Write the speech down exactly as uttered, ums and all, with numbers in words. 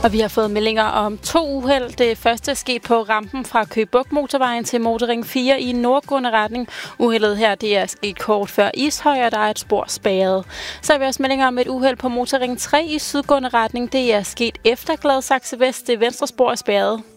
Og vi har fået meldinger om to uheld. Det første er sket på rampen fra Køge Bugt motorvejen til Motorring fire i nordgående retning. Uheldet her det er sket kort før Ishøj, og der er et spor spærret. Så har vi også meldinger om et uheld på Motorring tre i sydgående retning. Det er sket efter Gladsaxe Vest. Det venstre spor er spærret.